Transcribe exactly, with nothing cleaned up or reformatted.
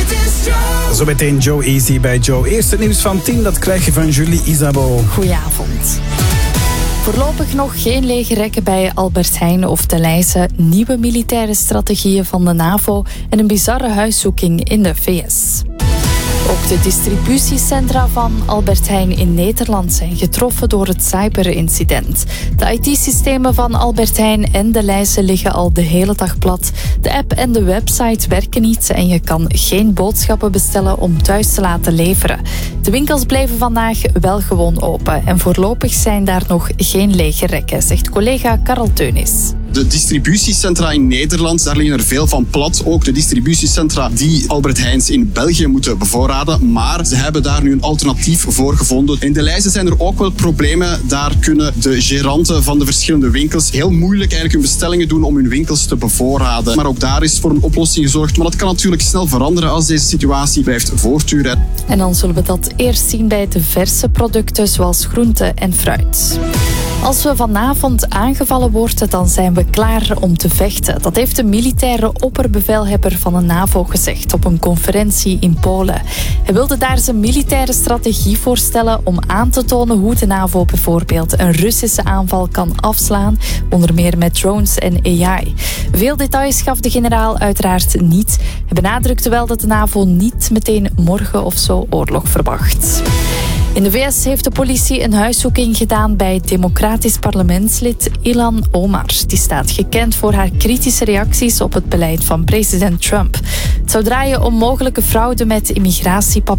Zometeen Joe Easy bij Joe. Eerst het nieuws van tien, dat krijg je van Julie Isabeau. Goedenavond. Voorlopig nog geen lege rekken bij Albert Heijn of de Leijzen, nieuwe militaire strategieën van de NAVO en een bizarre huiszoeking in de V S. Ook de distributiecentra van Albert Heijn in Nederland zijn getroffen door het cyberincident. De I T-systemen van Albert Heijn en de Leijzen liggen al de hele dag plat. De app en de website werken niet en je kan geen boodschappen bestellen om thuis te laten leveren. De winkels blijven vandaag wel gewoon open en voorlopig zijn daar nog geen lege rekken, zegt collega Karel Teunis. De distributiecentra in Nederland, daar liggen er veel van plat. Ook de distributiecentra die Albert Heijns in België moeten bevoorraden. Maar ze hebben daar nu een alternatief voor gevonden. In de Leijzen zijn er ook wel problemen. Daar kunnen de geranten van de verschillende winkels heel moeilijk eigenlijk hun bestellingen doen om hun winkels te bevoorraden. Maar ook daar is voor een oplossing gezorgd. Maar dat kan natuurlijk snel veranderen als deze situatie blijft voortduren. En dan zullen we dat eerst zien bij de verse producten zoals groente en fruit. Als we vanavond aangevallen worden, dan zijn we klaar om te vechten. Dat heeft de militaire opperbevelhebber van de NAVO gezegd op een conferentie in Polen. Hij wilde daar zijn militaire strategie voorstellen om aan te tonen hoe de NAVO bijvoorbeeld een Russische aanval kan afslaan, onder meer met drones en A I. Veel details gaf de generaal uiteraard niet. Hij benadrukte wel dat de NAVO niet meteen morgen of zo oorlog verwacht. In de V S heeft de politie een huiszoeking gedaan bij democratisch parlementslid Ilhan Omar. Die staat gekend voor haar kritische reacties op het beleid van president Trump. Het zou draaien om mogelijke fraude met immigratiepapieren